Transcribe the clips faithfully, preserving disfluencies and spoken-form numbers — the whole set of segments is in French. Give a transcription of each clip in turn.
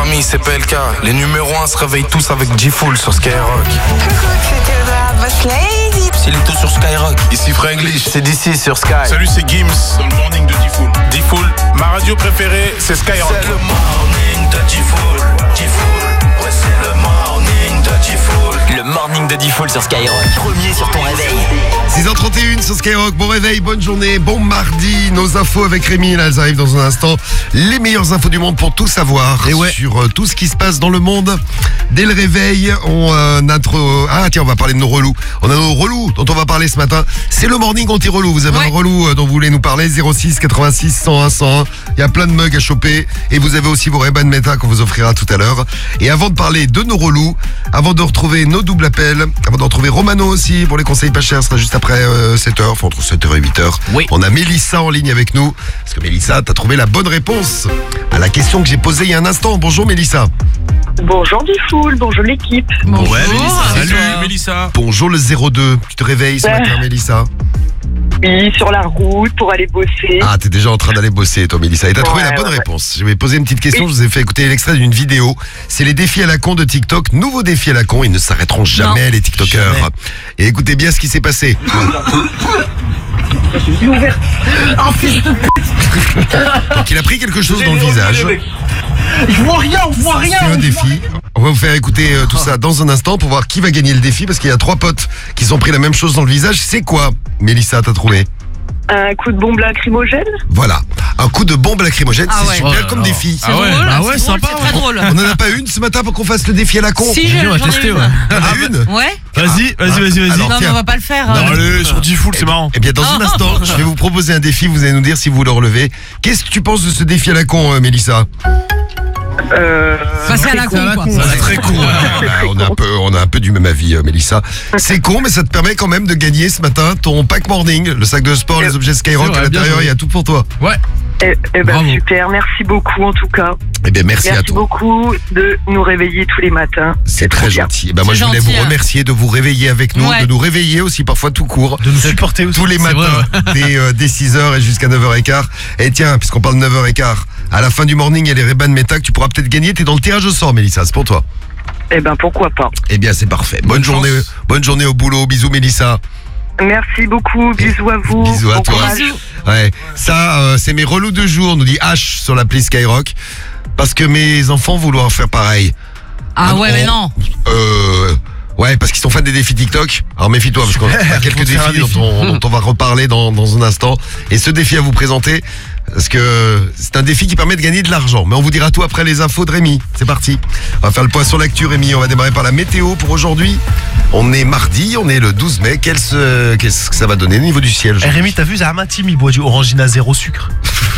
famille, c'est P L K. Les numéros un se réveillent tous avec G-Full sur Skyrock. C'est Lito sur Skyrock. Ici Franglish, c'est d'ici sur Sky. Salut, c'est Gims dans le morning de D-Full. D-Full, ma radio préférée, c'est Skyrock. C'est le morning de G-Full. G-Full, ouais, c'est le morning de G-Full. Le morning de D-Full sur Skyrock. Premier sur ton réveil. six heures trente et une sur Skyrock, bon réveil, bonne journée, bon mardi. Nos infos avec Rémi, là, elles arrivent dans un instant. Les meilleures infos du monde pour tout savoir Et ouais. sur euh, tout ce qui se passe dans le monde. Dès le réveil, on euh, notre ah tiens, on va parler de nos relous. On a nos relous dont on va parler ce matin. C'est le morning anti-relou. Vous avez Ouais. un relou euh, dont vous voulez nous parler, zéro six quatre-vingt-six cent un cent un. Il y a plein de mugs à choper et vous avez aussi vos Ray-Ban Meta qu'on vous offrira tout à l'heure. Et avant de parler de nos relous, avant de retrouver nos doubles appels, avant de retrouver Romano aussi pour les conseils pas chers, ce sera juste après euh, sept heures, enfin entre sept heures et huit heures. Oui. On a Mélissa en ligne avec nous. Parce que Mélissa, t'as trouvé la bonne réponse à la question que j'ai posée il y a un instant. Bonjour Mélissa. Bonjour D-Full, bonjour l'équipe. Bonjour. Ouais, Mélissa. Salut, Bonjour. Mélissa. Bonjour le zéro deux. Tu te réveilles ce Ouais. matin Mélissa? Oui, sur la route pour aller bosser. Ah, t'es déjà en train d'aller bosser, toi, Mélissa. Et t'as Ouais, trouvé la bonne ouais, réponse. Je vais poser une petite question. Oui. Je vous ai fait écouter l'extrait d'une vidéo. C'est les défis à la con de TikTok. Nouveau défi à la con. Ils ne s'arrêteront jamais, les TikTokers. Jamais. Et écoutez bien ce qui s'est passé. Donc, il a pris quelque chose dans le visage. Je vois rien, on voit C'est un défi. On va vous faire écouter euh, tout ça dans un instant pour voir qui va gagner le défi. Parce qu'il y a trois potes qui sont pris la même chose dans le visage. C'est quoi, Mélissa, t'as trouvé? Un coup de bombe lacrymogène. Voilà. Un coup de bombe lacrymogène. Ah c'est ouais. super Oh là comme là. défi. C'est Ah ouais, drôle, bah ouais, c'est drôle, sympa, c'est très drôle. On en a pas une ce matin pour qu'on fasse le défi à la con? Si, Viens, je- on va j'en ai tester, une. ouais. On en a une? Ouais. Vas-y, vas-y, vas-y, vas-y. Alors, Non, mais tiens. on va pas le faire. Non, hein. Allez, sur D-Full, c'est marrant. Eh bien, dans un instant, je vais vous proposer un défi. Vous allez nous dire si vous le relevez. Qu'est-ce que tu penses de ce défi à la con, euh, Mélissa? Euh, Passer à la con, quoi. C'est très con. on, a un peu, on a un peu du même avis, euh, Mélissa. C'est con, mais ça te permet quand même de gagner ce matin ton pack morning, le sac de sport, les objets Skyrock. C'est vrai, À l'intérieur, bien il y a tout pour toi. Ouais. eh, eh ben Bravo. super, merci beaucoup en tout cas. Eh bien, merci, à Merci toi. beaucoup de nous réveiller tous les matins. C'est trop très bien. gentil. Eh ben, moi, C'est je voulais gentil, vous hein. remercier de vous réveiller avec nous, Ouais. de nous réveiller aussi parfois tout court. De nous supporter aussi. Tous les C'est matins, vrai, ouais. dès, euh, dès six heures et jusqu'à neuf heures quinze. Et tiens, puisqu'on parle de neuf heures quinze, à la fin du morning, il y a les Ray-Ban Meta que tu pourras peut-être gagner. T'es dans le tirage au sort, Mélissa, c'est pour toi. Eh ben pourquoi pas. Eh bien, c'est parfait. Bonne, Bonne journée, chance. bonne journée au boulot. Bisous, Mélissa. Merci beaucoup, bisous à vous. Bisous à Bon toi. courage. Ouais, ça, euh, c'est mes relous de jour, nous dit H sur l'appli Skyrock. Parce que mes enfants vouloir faire pareil. Ah ouais, on- mais non. Euh. Ouais, parce qu'ils sont fans des défis TikTok. Alors méfie-toi, parce qu'on a quelques Faut faire un défis défi. dont on, dont on va reparler dans, dans un instant. Et ce défi à vous présenter, parce que c'est un défi qui permet de gagner de l'argent. Mais on vous dira tout après les infos de Rémi. C'est parti. On va faire le point sur l'actu, Rémi. On va démarrer par la météo pour aujourd'hui. On est mardi, on est le douze mai. Quel se- Qu'est-ce que ça va donner au niveau du ciel? Eh, Rémi, t'as vu, Zahama Tim, il boit du Orangina zéro sucre.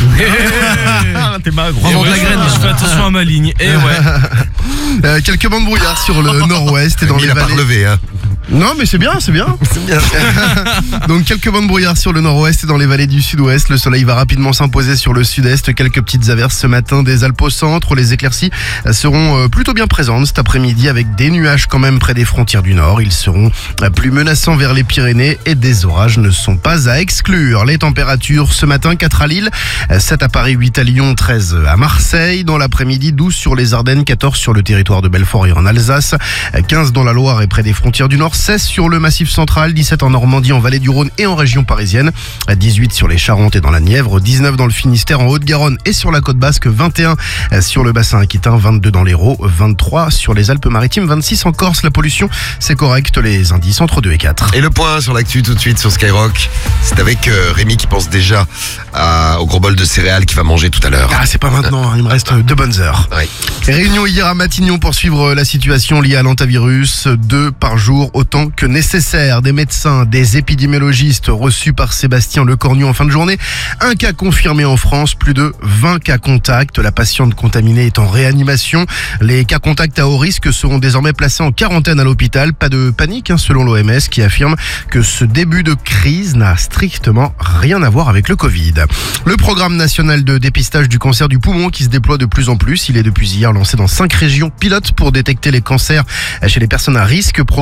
T'es magre. Et ouais, je fais attention à ma ligne. Et ouais. Euh, quelques bancs de brouillard sur le nord-ouest et dans Rémi, les il a pas vallées. relevé, hein. Non, mais c'est bien, c'est bien. C'est bien. Donc quelques bancs de brouillard sur le nord-ouest et dans les vallées du sud-ouest. Le soleil va rapidement s'imposer sur le sud-est. Quelques petites averses ce matin des Alpes au centre. Les éclaircies seront euh, plutôt bien présentes cet après-midi avec des nuages quand même près des frontières du nord. Ils seront euh, plus menaçants vers les Pyrénées et des orages ne sont pas à exclure. Les températures ce matin, quatre à Lille, euh, sept à Paris, huit à Lyon, treize à Marseille. Dans l'après-midi, douze sur les Ardennes, quatorze sur le territoire de Belfort et en Alsace, euh, quinze dans la Loire et près des frontières du nord, seize sur le Massif central, dix-sept en Normandie, en Vallée du Rhône et en région parisienne, dix-huit sur les Charentes et dans la Nièvre, dix-neuf dans le Finistère, en Haute-Garonne et sur la côte basque, vingt et un sur le bassin aquitain, vingt-deux dans l'Hérault, vingt-trois sur les Alpes-Maritimes, vingt-six en Corse. La pollution, c'est correct, les indices entre deux et quatre. Et le point sur l'actu tout de suite sur Skyrock, c'est avec euh, Rémi qui pense déjà à- au gros bol de céréales qu'il va manger tout à l'heure. Ah, c'est pas maintenant, hein, il me reste deux bonnes heures. Ouais. Réunion hier à Matignon pour suivre la situation liée à l'antivirus. Deux par jour, autant que nécessaire. Des médecins, des épidémiologistes reçus par Sébastien Lecornu en fin de journée. Un cas confirmé en France, plus de vingt cas contacts. La patiente contaminée est en réanimation. Les cas contacts à haut risque seront désormais placés en quarantaine à l'hôpital. Pas de panique, hein, selon l'O M S qui affirme que ce début de crise n'a strictement rien à voir avec le Covid. Le programme national de dépistage du cancer du poumon qui se déploie de plus en plus. Il est depuis hier lancé dans cinq régions pilotes pour détecter les cancers chez les personnes à risque. Programme développé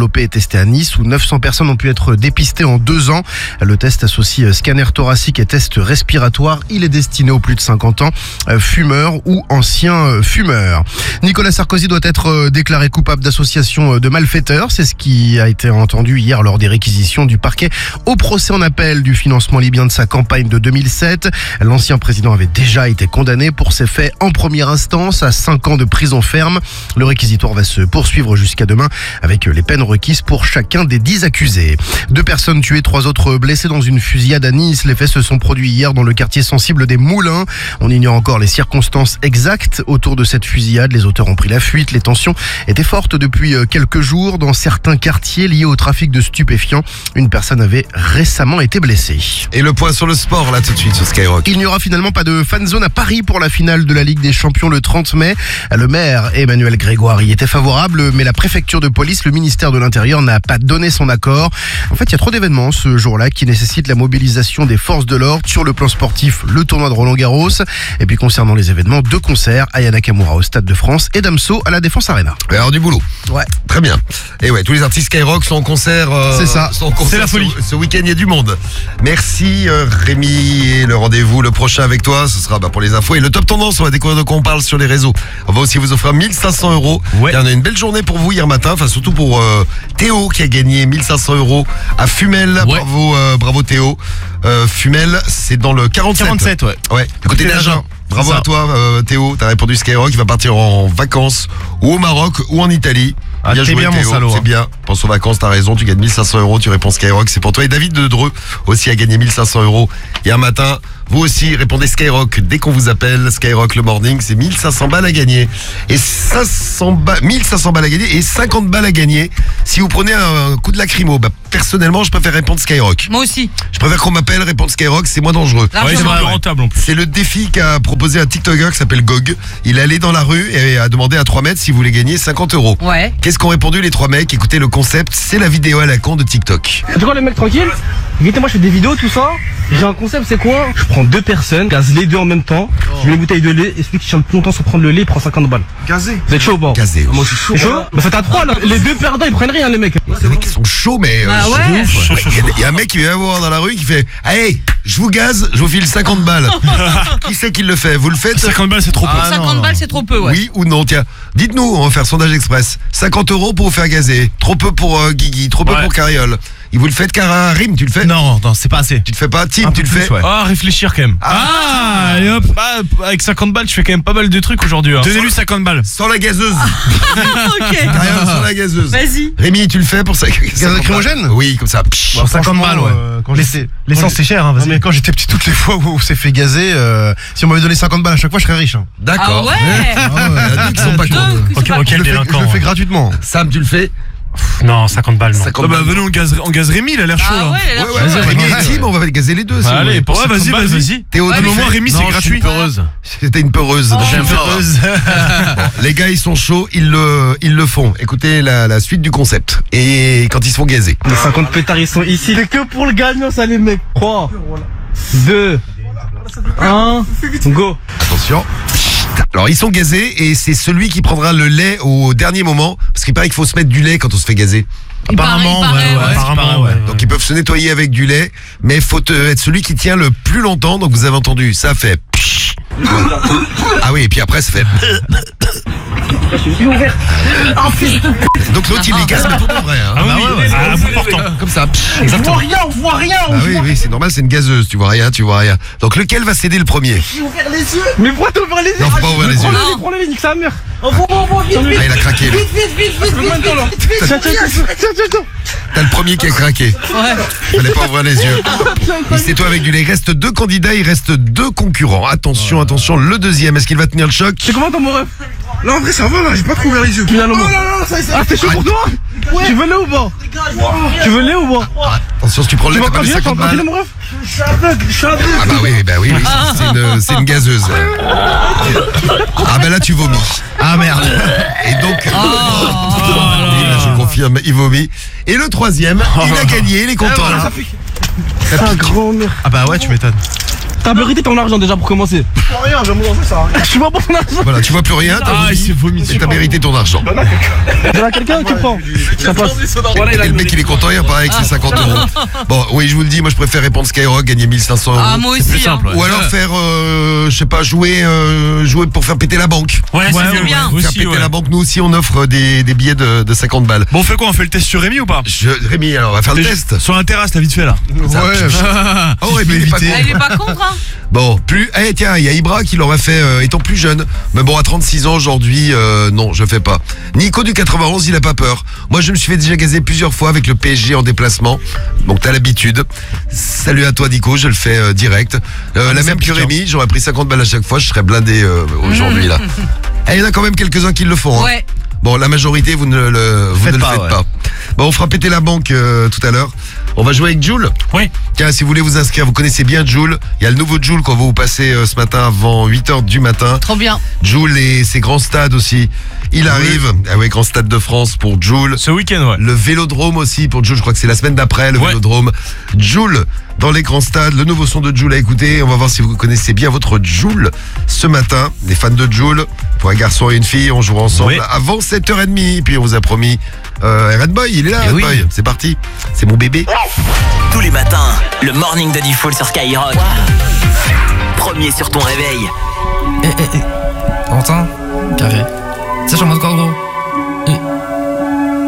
développé et testé à Nice où neuf cents personnes ont pu être dépistées en deux ans. Le test associe scanner thoracique et test respiratoire. Il est destiné aux plus de cinquante ans, fumeurs ou anciens fumeurs. Nicolas Sarkozy doit être déclaré coupable d'association de malfaiteurs. C'est ce qui a été entendu hier lors des réquisitions du parquet au procès en appel du financement libyen de sa campagne de deux mille sept. L'ancien président avait déjà été condamné pour ces faits en première instance à cinq ans de prison ferme. Le réquisitoire va se poursuivre jusqu'à demain avec les peines requises pour chacun des dix accusés. Deux personnes tuées, trois autres blessées dans une fusillade à Nice. Les faits se sont produits hier dans le quartier sensible des Moulins. On ignore encore les circonstances exactes autour de cette fusillade. Les auteurs ont pris la fuite. Les tensions étaient fortes depuis quelques jours dans certains quartiers liés au trafic de stupéfiants. Une personne avait récemment été blessée. Et le point sur le sport, là, tout de suite, sur Skyrock. Il n'y aura finalement pas de fan zone à Paris pour la finale de la Ligue des Champions le trente mai. Le maire Emmanuel Grégoire y était favorable, mais la préfecture de police, le ministère de l'Intérieur n'a pas donné son accord. En fait, il y a trop d'événements ce jour-là qui nécessitent la mobilisation des forces de l'ordre. Sur le plan sportif, le tournoi de Roland-Garros. Et puis concernant les événements, deux concerts, Aya Nakamura au Stade de France et Damso à la Défense Arena. Alors du boulot. Ouais. Très bien. Et ouais, tous les artistes Skyrock sont en concert. Euh, C'est ça. sont en concert C'est la folie. Ce, ce week-end, il y a du monde. Merci euh, Rémi. Et le rendez-vous, le prochain avec toi, ce sera bah, pour les infos. Et le top tendance, on va découvrir de quoi on parle sur les réseaux. On va aussi vous offrir mille cinq cents euros. Ouais. Et on a une belle journée pour vous hier matin. Enfin, surtout pour euh, Théo qui a gagné mille cinq cents euros à Fumel. Ouais. Bravo, euh, bravo Théo. Euh, Fumel, c'est dans le quarante-sept. quarante-sept, ouais. Ouais, à côté d'Agen. Bravo C'est ça. à toi euh, Théo, t'as répondu Skyrock, il va partir en vacances ou au Maroc ou en Italie. Ah, t'es bien, mon Théo, salaud, c'est hein. bien. Pense aux vacances, t'as raison, tu gagnes mille cinq cents euros, tu réponds Skyrock, c'est pour toi. Et David de Dreux aussi a gagné mille cinq cents euros hier matin. Vous aussi, répondez Skyrock dès qu'on vous appelle. Skyrock le morning, c'est mille cinq cents balles à gagner. Et cinq cents ba- mille cinq cents balles à gagner et cinquante balles à gagner si vous prenez un coup de lacrymo. Bah, personnellement, je préfère répondre Skyrock. Moi aussi. Je préfère qu'on m'appelle, répondre Skyrock, c'est moins dangereux. Largement. Ouais, c'est Ouais. plus rentable en plus. C'est le défi qu'a proposé un TikToker qui s'appelle Gog. Il est allé dans la rue et a demandé à trois mètres s'il voulait gagner cinquante euros. Ouais. Qu'est-ce qu'ont répondu les trois mecs? Écoutez le concept, c'est la vidéo à la con de TikTok. Tu vois les mecs tranquilles. Écoutez, moi je fais des vidéos, tout ça. J'ai un concept, c'est quoi? Je prends deux personnes, gaze les deux en même temps. Je mets une bouteille de lait et celui qui tient le plus longtemps sans prendre le lait, il prend cinquante balles. Gazé. Vous êtes chaud ou pas? Gazé. Moi je suis chaud. Chaud? Bah faites à trois là. Les deux perdants ils prennent rien les mecs. Les mecs ils sont chauds mais euh, Ah c'est ouais. ouf. Chaud, chaud, Il y a- chaud. il y, a un mec qui vient voir dans la rue qui fait "Allez, je vous gaze, je vous file cinquante balles." Qui c'est qui le fait? Vous le faites? cinquante balles, c'est trop peu. Pour cinquante balles, c'est trop peu, ouais. Oui ou non? Tiens, dites-nous, on va faire sondage express. cinquante euros pour vous faire gazer. Trop peu pour euh, Guigui, trop peu Ouais. pour Carriole. Et vous le faites Karim, tu le fais? Non, non, c'est pas assez. Tu le fais pas? Tim, Un tu peu le plus, fais? ouais. Ah, réfléchir quand même. Ah, allez hop. Bah, avec cinquante balles, tu fais quand même pas mal de trucs aujourd'hui. Hein. Donnez-lui cinquante balles. Sans la gazeuse. Ok. Carriole sans la gazeuse. Vas-y. Rémi, tu le fais pour ça? Gaz lacrymogène? Oui, comme ça. Psh. Bon, cinquante balles, ouais. euh, quand j'étais- L'essence, quand c'est cher, hein, Non, vas-y. mais quand j'étais petit, toutes les fois où on s'est fait gazer, euh, si on m'avait donné cinquante balles à chaque fois, je serais riche. Hein. D'accord. Ah ouais. Ah ouais. Il y en a deux qui sont pas Donc, cons. c'est Ok, pas- ok, Je le le fais, je délinquant. le fais ouais. gratuitement. Sam, tu le fais? Non, cinquante balles, non. cinquante Ah bah, balles. venez, on gaz, on gaz Rémi, il a l'air chaud Ah là. ouais, elle a Ouais, l'air ouais, chaude. ouais. Rémi et Tim, on va gazer les deux. si vous Allez, voulez. pour Ouais, cinquante vas-y, balles, vas-y. vas-y. Théo, Ouais, tu mais le Moi, fais? Rémi, c'est gratuit. peureuse. C'était une peureuse. Oh, J'ai une non. peureuse. Les gars, ils sont chauds, ils le, ils le font. Écoutez la, la suite du concept. Et quand ils se font gazer. Les cinquante pétards ils sont ici. C'est que pour le gagnant ça les mecs. trois, deux, un, go. Attention. Alors ils sont gazés et c'est celui qui prendra le lait au dernier moment. Parce qu'il paraît qu'il faut se mettre du lait quand on se fait gazer. Il paraît, Apparemment, il paraît, ouais, ouais, ouais. apparemment, ouais. Donc ils peuvent se nettoyer avec du lait. Mais il faut te- être celui qui tient le plus longtemps. Donc vous avez entendu, ça fait... Ah oui, et puis après ça fait... Donc l'autre il les gaze mais pour de vrai. Hein. Ah oui, oui, à bout portant. Comme ça. On voit rien, on voit rien. Ah oui, oui, c'est normal, c'est une gazeuse. Tu vois rien, tu vois rien. Donc lequel va céder le premier? Mais pourquoi t'as ouvert les yeux? Non, faut pas ouvrir les yeux. Prends-le, prends-le, nique sa mère. On va, on va, vite, vite. Ah, il a craqué. lui. Maintenant là. Tiens, tiens, tiens, tiens, tiens, tiens. T'as le premier qui a craqué. Ouais. Fallait pas ouvrir les yeux. Et c'est toi avec du lait. Il reste deux candidats, il reste deux concurrents. Attention, attention, le deuxième, est-ce qu'il va tenir le choc? C'est comment ton mon ref? Là en vrai ça va là, j'ai pas trop ouvert les yeux. Finalement. Oh là là, ça y est, Ah, t'es chaud pour toi? Tu veux lait ou pas? Tu veux lait ou pas? Attention, si tu prends le Tu lait, vas t'as pas les continuer, tu vas cinquante continuer balles. mon ref? Je suis aveugle, je suis aveugle. Ah bah oui, bah oui, oui, c'est une, c'est une gazeuse. Ah bah là tu vomis. Ah merde. Et donc, oui, là, je confirme, il vomit. Et le troisième, il a gagné, il est content. Ah, grand merde. Ah bah ouais, tu m'étonnes. T'as mérité ton argent déjà pour commencer. Pour rien, je me lance ça. Je suis pas pour ton argent. Voilà, tu vois plus rien, t'as Ah, vomi, il s'est vomi et dessus. t'as mérité ton argent. Y'en a quelqu'un qui prend. Ça passe. Et le mec, il est content, il repart avec ses cinquante euros. Bon, oui, je vous le dis, moi je préfère répondre Skyrock, gagner mille cinq cents euros. Ah, moi C'est plus aussi. hein. simple. ouais. Ou alors faire, euh, je sais pas, jouer, euh, jouer pour faire péter la banque. Ouais, c'est ouais, bien. ouais, faire aussi, péter ouais. la banque, nous aussi on offre des, des billets de, de cinquante balles. Bon, on fait quoi? On fait le test sur Rémi ou pas? Je, Rémi, alors on va faire le test. Sur un terrasse, t'as vite fait là. Ouais, Oh, Rémi, il est pas Ah, il con. est pas contre, hein. Bon, plus. Eh tiens, il y a Ibra qui l'aurait fait euh, étant plus jeune. Mais bon, à trente-six ans aujourd'hui, euh, non, je fais pas. Nico du quatre-vingt-onze, il a pas peur. Moi, je me suis fait déjà gazer plusieurs fois avec le P S G en déplacement. Donc t'as l'habitude. Salut à toi, Nico, je le fais euh, direct. Euh, la même que Rémi, j'aurais pris cinquante balles à chaque fois, je serais blindé euh, aujourd'hui là. Et il y en a quand même quelques-uns qui le font. Hein. Ouais. Bon, la majorité, vous ne le, vous Faites ne le pas, faites ouais. pas. Bon, on fera péter la banque euh, tout à l'heure. On va jouer avec Joule. Oui. Tiens, si vous voulez vous inscrire, vous connaissez bien Joule. Il y a le nouveau Joule qu'on va vous passer euh, ce matin avant huit heures du matin. Trop bien. Joule et ses grands stades aussi. Il arrive. Ah oui, grand stade de France pour Joule. Ce week-end, ouais. Le Vélodrome aussi pour Joule. Je crois que c'est la semaine d'après, le Ouais. Vélodrome. Joule dans les grands stades. Le nouveau son de Joule à écouter. On va voir si vous connaissez bien votre Joule ce matin. Les fans de Joule, pour un garçon et une fille, on jouera ensemble Ouais. avant sept heures trente. Puis on vous a promis euh, Red Boy, il est là, Eh Red oui. Boy. C'est parti. C'est mon bébé. Tous les matins, le morning de Diffoul sur Skyrock. Premier sur ton réveil. Eh, eh, eh. T'entends? Carré. Ça, je suis en mode quoi, gros?